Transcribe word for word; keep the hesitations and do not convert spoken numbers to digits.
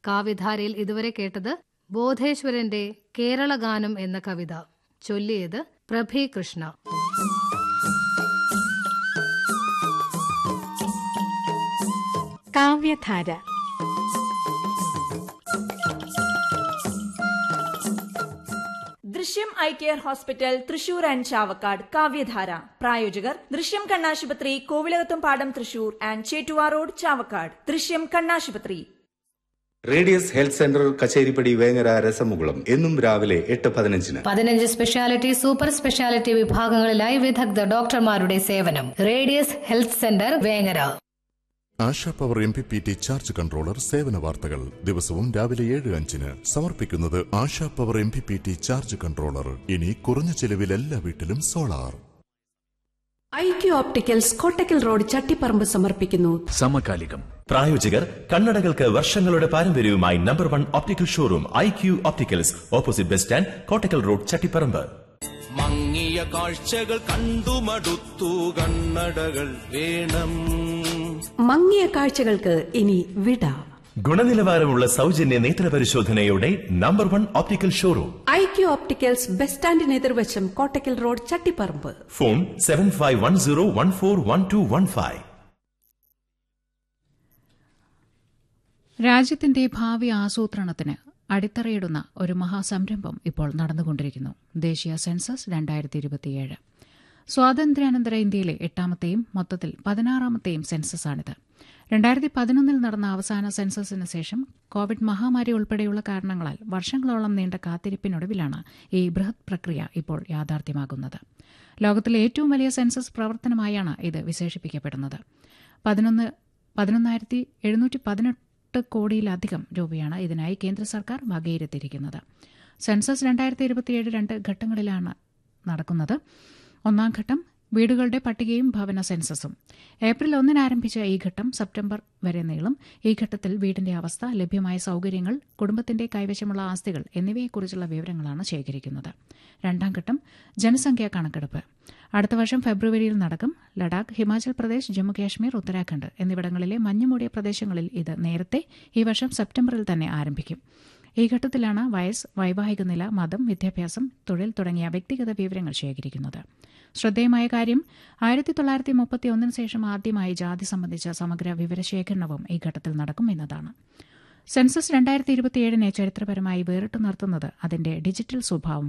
കാവ്യധാരയിൽ ഇതുവരെ കേട്ടത് ബോധേശ്വരന്റെ കേരളഗാനം എന്ന കവിത. ചൊല്ലിയത് പ്രഭി കൃഷ്ണ. കാവ്യധാര ദൃശ്യം eye care hospital Thrissur and Chavakkad. കാവ്യധാര പ്രായോജകർ ദൃശ്യം കണ്ണാശുപത്രി, കോവിലകത്തും പാടം തൃശൂർ ആൻഡ് ചേറ്റുവാ റോഡ് ചാവക്കാട്. ദൃശ്യം കണ്ണാശുപത്രി. Radius health centre Kacheripadi Vengara രസമുകുളം എന്നും രാവിലെ എട്ട് പതിനഞ്ചിന്. പതിനഞ്ച് സ്പെഷ്യാലിറ്റി, സൂപ്പർ സ്പെഷ്യാലിറ്റി വിഭാഗങ്ങളിലായി വിദഗ്ധ ഡോക്ടർമാരുടെ സേവനം. Radius health centre Vengara. ASHA power M P P T charge controller സേവന വാർത്തകൾ ദിവസവും രാവിലെ ഏഴ് അഞ്ചിന് സമർപ്പിക്കുന്നത് ASHA power M P P T charge controller. ഇനി കുറഞ്ഞ ചെലവിൽ എല്ലാ വീട്ടിലും solar. IQ opticals Kottakkal road Chattiparamba സമർപ്പിക്കുന്നു സമകാലികം. പ്രായോജകർ കണ്ണടകൾക്ക് വർഷങ്ങളുടെ പാരമ്പര്യവുമായി number one optical showroom IQ opticals, opposite bus stand, Kottakkal road Chattiparamba. മങ്ങിയ കാഴ്ചകൾ കണ്ടുമടുത്തു, കണ്ണടകൾ വേണം. മങ്ങിയ കാഴ്ചകൾക്ക് ഇനി വിട. ഗുണനിലവാരമുള്ള സൗജന്യ നേത്ര പരിശോധനയോടെ number one optical showroom IQ opticals bus സ്റ്റാൻഡിന് എതിർവശം, Kottakkal road Chattiparamba. Phone seven five one zero one four one two one five. രാജ്യത്തിന്റെ ഭാവി ആസൂത്രണത്തിന് അടിത്തറയിടുന്ന ഒരു മഹാസംരംഭം ഇപ്പോൾ നടന്നുകൊണ്ടിരിക്കുന്നു. ദേശീയ സെൻസസ് രണ്ടായിരത്തി ഇരുപത്തിയേഴ്. സ്വാതന്ത്ര്യാനന്തര ഇന്ത്യയിലെ എട്ടാമത്തെയും മൊത്തത്തിൽ പതിനാറാമത്തെയും സെൻസസാണിത്. രണ്ടായിരത്തി പതിനൊന്നിൽ നടന്ന അവസാന സെൻസസിന് ശേഷം കോവിഡ് മഹാമാരി ഉൾപ്പെടെയുള്ള കാരണങ്ങളാൽ വർഷങ്ങളോളം നീണ്ട കാത്തിരിപ്പിനൊടുവിലാണ് ഈ ബൃഹത് പ്രക്രിയ ഇപ്പോൾ യാഥാർത്ഥ്യമാകുന്നത്. ലോകത്തിലെ ഏറ്റവും വലിയ സെൻസസ് പ്രവർത്തനമായാണ് ഇത് വിശേഷിപ്പിക്കപ്പെടുന്നത്. പതിനൊന്ന് പതിനൊന്നായിരത്തി എഴുന്നൂറ്റി പതിനെട്ട് കോടിയിലധികം രൂപയാണ് ഇതിനായി കേന്ദ്ര സർക്കാർ വകയിരുത്തിയിരിക്കുന്നത്. സെൻസസ് രണ്ടായിരത്തി ഇരുപത്തിയേഴ് രണ്ട് ഘട്ടങ്ങളിലാണ് നടക്കുന്നത്. ഒന്നാം ഘട്ടം വീടുകളുടെ പട്ടികയും ഭവന സെൻസസും. ഏപ്രിൽ ഒന്നിന് ആരംഭിച്ച ഈ ഘട്ടം സെപ്റ്റംബർ വരെ നീളും. ഈ ഘട്ടത്തിൽ വീടിന്റെ അവസ്ഥ, ലഭ്യമായ സൌകര്യങ്ങൾ, കുടുംബത്തിന്റെ കൈവശമുള്ള ആസ്തികൾ എന്നിവയെക്കുറിച്ചുള്ള വിവരങ്ങളാണ് ശേഖരിക്കുന്നത്. രണ്ടാം ഘട്ടം ജനസംഖ്യാ കണക്കെടുപ്പ് അടുത്ത വർഷം ഫെബ്രുവരിയിൽ നടക്കും. ലഡാക്ക്, ഹിമാചൽ പ്രദേശ്, ജമ്മുകാശ്മീർ, ഉത്തരാഖണ്ഡ് എന്നിവിടങ്ങളിലെ മഞ്ഞുമൂടിയ പ്രദേശങ്ങളിൽ ഇത് നേരത്തെ ഈ വർഷം സെപ്റ്റംബറിൽ തന്നെ ആരംഭിക്കും. ഈ ഘട്ടത്തിലാണ് വയസ്സ്, വൈവാഹിക നില, മതം, വിദ്യാഭ്യാസം, തൊഴിൽ തുടങ്ങിയ വ്യക്തിഗത വിവരങ്ങൾ ശേഖരിക്കുന്നത്. ശ്രദ്ധേയമായ കാര്യം, ആയിരത്തി തൊള്ളായിരത്തി മുപ്പത്തി ഒന്നിന് ശേഷം ആദ്യമായി ജാതി സംബന്ധിച്ച സമഗ്ര വിവരശേഖരണവും ഈ ഘട്ടത്തിൽ നടക്കും എന്നതാണ്. സെൻസസ് രണ്ടായിരത്തി ഇരുപത്തിയേഴിനെ ചരിത്രപരമായി വേറിട്ടു നിർത്തുന്നത് അതിന്റെ ഡിജിറ്റൽ സ്വഭാവം